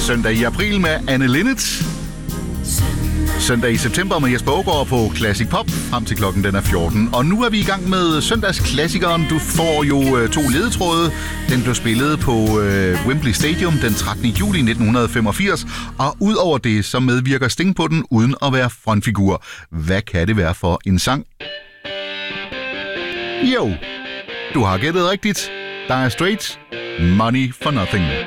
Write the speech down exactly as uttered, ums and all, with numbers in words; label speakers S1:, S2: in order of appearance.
S1: Søndag i april med Anne Linnet. Søndag i september med Jesper Aagaard på Classic Pop, frem til klokken den er fjorten. Og nu er vi i gang med søndagsklassikeren. Du får jo øh, to ledetråde. Den blev spillet på øh, Wembley Stadium den trettende juli nitten femogfirs. Og udover det, så medvirker Sting på den uden at være frontfigur. Hvad kan det være for en sang? Jo, du har gættet rigtigt. Der er Straits, Money for Nothing.